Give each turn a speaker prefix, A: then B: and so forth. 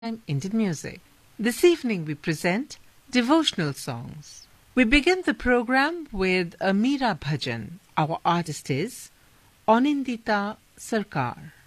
A: Indian music. This evening we present devotional songs. We begin the program with a Meera Bhajan. Our artist is Anindita Sarkar.